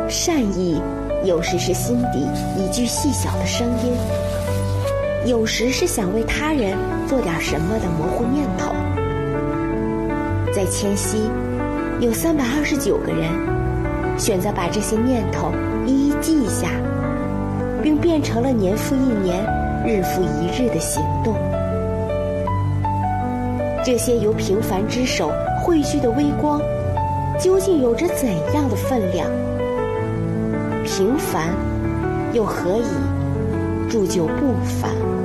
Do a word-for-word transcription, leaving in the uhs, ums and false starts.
善意有时是心底一句细小的声音，有时是想为他人做点什么的模糊念头。在迁徙，有三百二十九个人选择把这些念头一一记下，并变成了年复一年、日复一日的行动。这些由平凡之手汇聚的微光，究竟有着怎样的分量？平凡又何以铸就不凡？